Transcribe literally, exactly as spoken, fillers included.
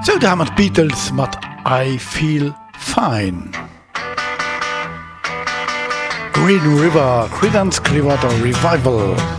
So da haben Beatles mat I Feel Fine. Green River, Creedence Clearwater Revival.